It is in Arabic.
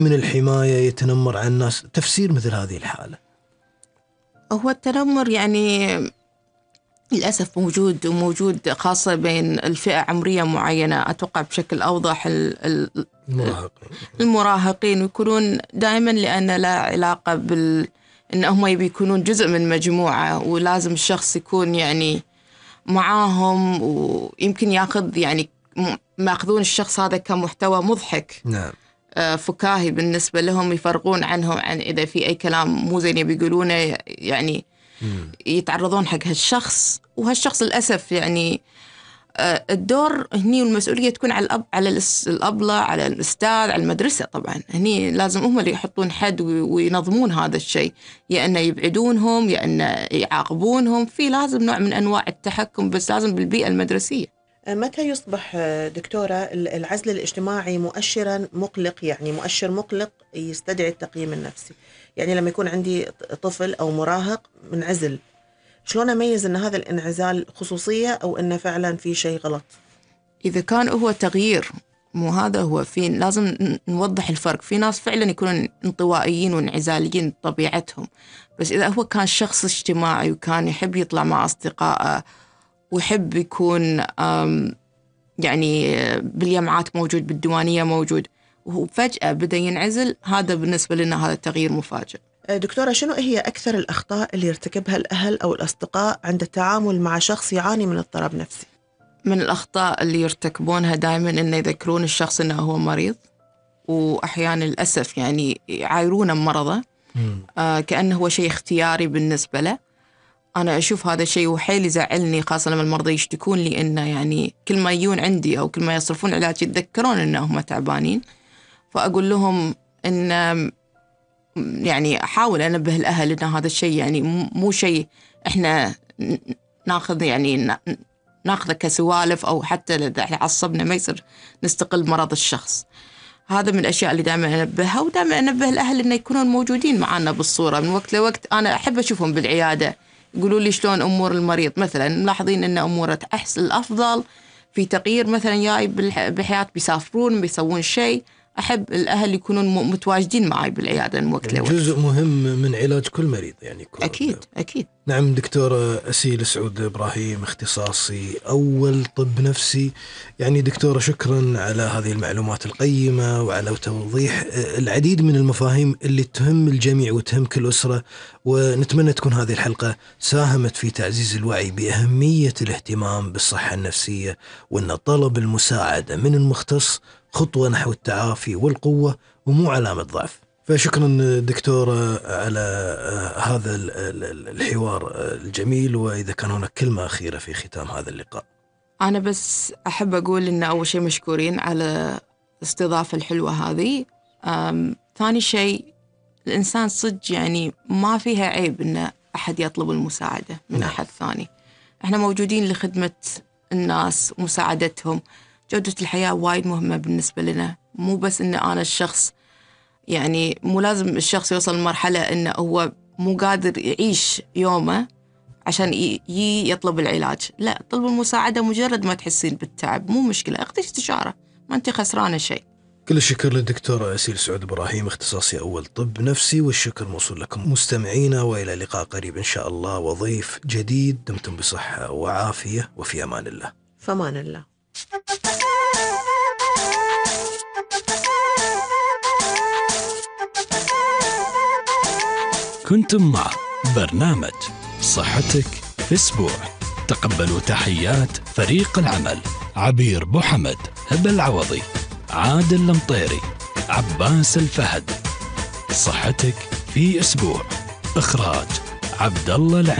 من الحماية يتنمر على الناس. تفسير مثل هذه الحالة؟ هو التنمر يعني للأسف موجود، وموجود خاصة بين الفئة عمرية معينة. أتوقع بشكل أوضح المراهقين يكونون دائما، لأن لا علاقة إن هم يكونون جزء من مجموعة، ولازم الشخص يكون يعني معاهم، ويمكن ياخذ يعني ماخذون الشخص هذا كمحتوى مضحك. نعم. فكاهي بالنسبة لهم، يفرغون عنهم عن إذا في أي كلام مو زين بيقولونه، يعني يتعرضون حق هالشخص. وهالشخص للأسف يعني الدور هني والمسؤولية تكون على الأب، على الأبلة، على الأستاذ، على المدرسة. طبعا هني لازم هم اللي يحطون حد وينظمون هذا الشيء، يا أن يبعدونهم يا أن يعاقبونهم. في لازم نوع من أنواع التحكم، بس لازم بالبيئة المدرسية. متى يصبح دكتورة العزل الاجتماعي مؤشرا مقلق، يعني مؤشر مقلق يستدعي التقييم النفسي؟ يعني لما يكون عندي طفل أو مراهق منعزل، شلون أميز أن هذا الانعزال خصوصية أو أنه فعلا في شيء غلط؟ إذا كان هو تغيير، مو هذا هو، في لازم نوضح الفرق. في ناس فعلا يكونون انطوائيين وانعزاليين طبيعتهم، بس إذا هو كان شخص اجتماعي وكان يحب يطلع مع أصدقائه ويحب يكون يعني بالجامعات موجود، بالديوانية موجود، وفجأة بدأ ينعزل، هذا بالنسبة لنا هذا تغيير مفاجئ. دكتورة، شنو هي أكثر الأخطاء اللي يرتكبها الأهل أو الأصدقاء عند التعامل مع شخص يعاني من اضطراب نفسي؟ من الأخطاء اللي يرتكبونها دائما إنه يذكرون الشخص إنه هو مريض، وأحيانا للأسف يعني يعايرونه بمرضه كأنه هو شيء اختياري بالنسبة له. أنا أشوف هذا الشيء وحيل يزعلني، خاصة لما المرضى يشتكون لي إنه يعني كل ما يجون عندي أو كل ما يصرفون علاج يتذكرون إنهم تعبانين. فأقول لهم إن يعني أحاول أنبه الأهل إن هذا الشيء يعني مو شيء إحنا ناخذ يعني ناخذه كسوالف، أو حتى إذا عصبنا ما يصير نستقل مرض الشخص. هذا من الأشياء اللي دائما أنبهها، ودائما أنبه الأهل إنه يكونون موجودين معنا بالصورة من وقت لوقت. أنا أحب أشوفهم بالعيادة، يقولوا لي شلون أمور المريض، مثلا ملاحظين أن أموره أحسن الأفضل، في تغيير مثلا جاي بالحياة، بيسافرون بيسوون شيء. أحب الأهل يكونون متواجدين معي بالعيادة من وقت لوقت. جزء مهم من علاج كل مريض يعني. أكيد. نعم. دكتورة أسيل سعود إبراهيم، اختصاصي أول طب نفسي. يعني دكتورة شكرا على هذه المعلومات القيمة وعلى توضيح العديد من المفاهيم اللي تهم الجميع وتهم كل أسرة. ونتمنى تكون هذه الحلقة ساهمت في تعزيز الوعي بأهمية الاهتمام بالصحة النفسية، وأن طلب المساعدة من المختص خطوة نحو التعافي والقوة ومو علامة ضعف. فشكرا دكتورة على هذا الحوار الجميل. وإذا كان هناك كلمة أخيرة في ختام هذا اللقاء؟ أنا بس أحب أقول إن أول شيء مشكورين على الاستضافة الحلوة هذه. ثاني شيء، الإنسان صدق يعني ما فيها عيب إن أحد يطلب المساعدة من أحد ثاني. إحنا موجودين لخدمة الناس ومساعدتهم. جودة الحياة وايد مهمة بالنسبة لنا، مو بس إن أنا الشخص يعني مو لازم الشخص يوصل لمرحلة إنه هو مو قادر يعيش يومه عشان يطلب العلاج. لا، طلب المساعدة مجرد ما تحسين بالتعب مو مشكلة، اخذي استشارة، ما أنت خسرانة شيء. كل الشكر للدكتورة أسيل سعود إبراهيم، اختصاصي أول طب نفسي، والشكر موصول لكم مستمعينا، وإلى لقاء قريب إن شاء الله وضيف جديد. دمتم بصحة وعافية، وفي أمان الله. فمان الله. كنتم مع برنامج صحتك في أسبوع. تقبلوا تحيات فريق العمل: عبير بوحمد، هبة العوضي، عادل المطيري، عباس الفهد. صحتك في أسبوع، إخراج عبد الله العين.